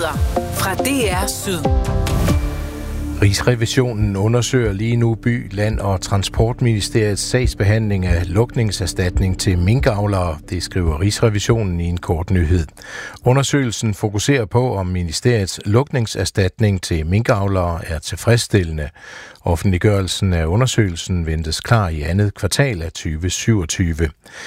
Nyheder fra DR Syd. Rigsrevisionen undersøger lige nu By-, Land- og Transportministeriets sagsbehandling af lukningserstatning til minkavlere. Det skriver Rigsrevisionen i en kort nyhed. Undersøgelsen fokuserer på, om ministeriets lukningserstatning til minkavlere er tilfredsstillende. Offentliggørelsen af undersøgelsen ventes klar i andet kvartal af 2027.